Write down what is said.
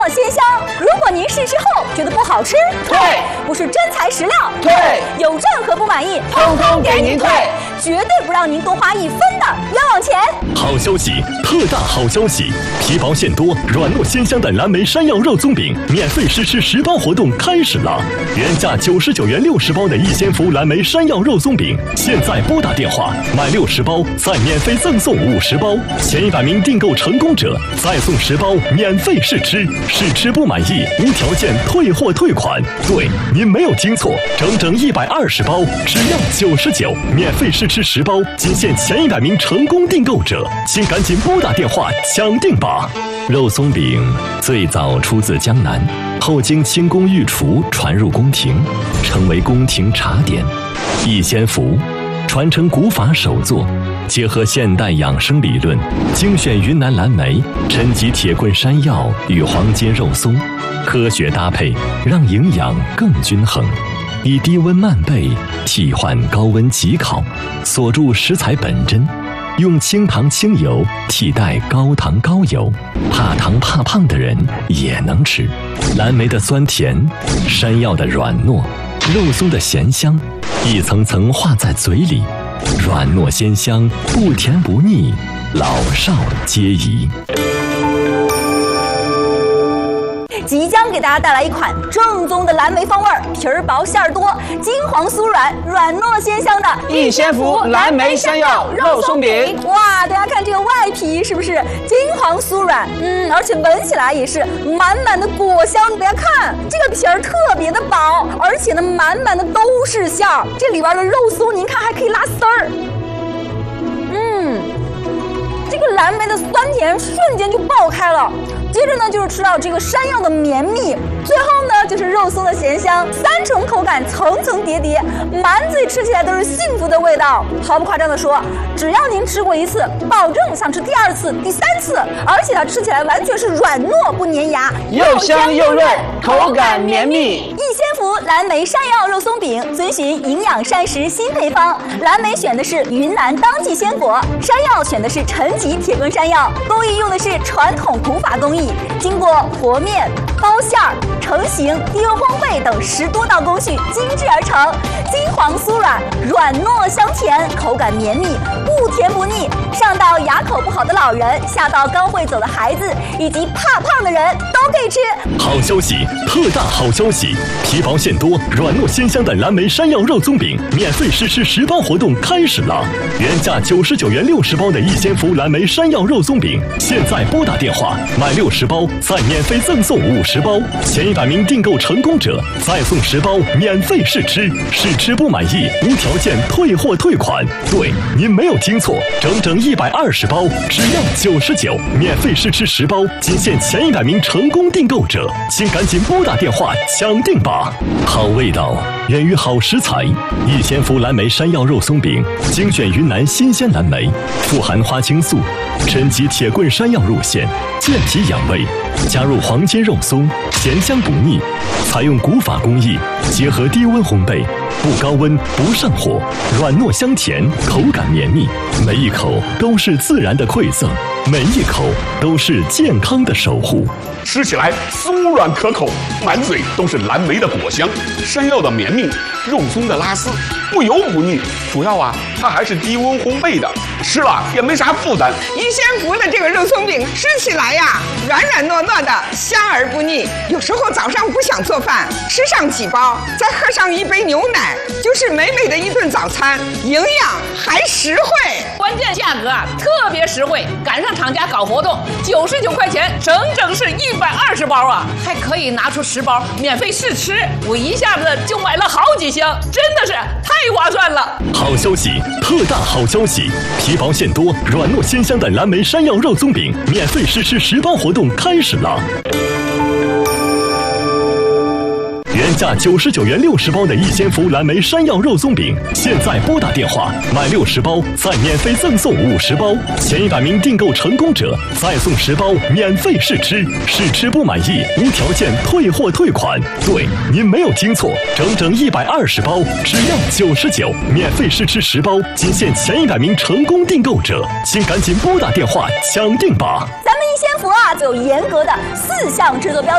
鲜香，如果您试吃后觉得不好吃， 退； 不是真材实料， 退； 有任何不满意， 通通给您退， 绝对不让您多花1分的冤枉钱。 好消息，特大好消息！皮薄馅多、软糯鲜香的蓝莓山药肉松饼免费试吃10包活动开始了，原价99元60包的逸仙福蓝莓山药肉松饼，现在拨打电话买60包，再免费赠送50包，前100名订购成功者再送10包免费试吃。试吃不满意，无条件退货退款。对，您没有听错，整整120包，只要99，免费试吃10包，仅限前100名成功订购者，请赶紧拨打电话抢定吧！肉松饼最早出自江南，后经清宫御厨传入宫廷，成为宫廷茶点。逸仙福传承古法手作，结合现代养生理论，精选云南蓝莓、陈吉铁棍山药与黄金肉松，科学搭配，让营养更均衡。以低温慢焙替换高温急烤，锁住食材本真。用清糖清油替代高糖高油，怕糖怕胖的人也能吃。蓝莓的酸甜，山药的软糯，肉松的咸香，一层层化在嘴里，软糯鲜香，不甜不腻，老少皆宜。 即将给大家带来一款正宗的蓝莓风味，皮儿薄馅儿多，金黄酥软，软糯鲜香的逸仙福蓝莓山药肉松饼。 哇，大家看这个外皮是不是金黄酥软？而且闻起来也是满满的果香。大家看这个皮儿特别的薄，而且呢满满的都是馅儿。这里边的肉松您看还可以拉丝儿。这个蓝莓的酸甜瞬间就爆开了。接着呢，就是吃到这个山药的绵密，最后呢就是肉松的咸香，3重口感层层叠叠，满嘴吃起来都是幸福的味道。毫不夸张的说，只要您吃过1次，保证想吃第2次、第3次，而且它吃起来完全是软糯不粘牙， 又香又润，口感绵密。 逸仙福蓝莓山药肉松饼遵循营养膳食新配方，蓝莓选的是云南当季鲜果，山药选的是陈吉铁棍山药，工艺用的是传统古法工艺。经过和面、包馅儿、成型、低温烘焙等10多道工序精制而成，金黄酥软，软糯香甜，口感绵密，不甜不腻，上到牙口不好的老人，下到刚会走的孩子，以及怕胖的人都可以吃。 好消息，特大好消息！皮薄馅多、软糯鲜香的蓝莓山药肉松饼免费试吃10包活动开始了，原价99元60包的逸仙福蓝莓山药肉松饼，现在拨打电话买60包，再免费赠送50包，前100名订购成功者再送10包免费试吃，试吃不满意无条件退货退款。对，您没有听错，整整120包，只要99，免费试吃10包，仅限前100名成功订购者，请赶紧拨打电话抢定吧！好味道源于好食材，逸仙福蓝莓山药肉松饼精选云南新鲜蓝莓，富含花青素、陈吉铁棍山药入馅，健脾养胃，加入黄金肉松，咸香不腻，采用古法工艺，结合低温烘焙，不高温不上火，软糯香甜，口感绵密，每一口都是自然的馈赠，每一口都是健康的守护。 吃起来酥软可口，满嘴都是蓝莓的果香，山药的绵密，肉松的拉丝，不油不腻。主要它还是低温烘焙的，吃了也没啥负担。 逸仙福的这个肉松饼吃起来软软糯糯的，香而不腻。有时候早上不想做饭，吃上几包，再喝上1杯牛奶，就是美美的一顿早餐，营养还实惠。 关键价格特别实惠，赶上厂家搞活动，99块钱，整整是120包还可以拿出10包免费试吃，我一下子就买了好几箱，真的是太划算了。 好消息，特大好消息！皮薄馅多、软糯鲜香的蓝莓山药肉松饼免费试吃10包活动开始了。原价99元60包的逸仙福蓝莓山药肉松饼，现在拨打电话买60包，再免费赠送50包，前100名订购成功者再送10包免费试吃，试吃不满意无条件退货退款。对，您没有听错，整整120包，只要99，免费试吃10包，仅限前100名成功订购者，请赶紧拨打电话抢定吧！ 咱们逸仙福就有严格的4项制作标准。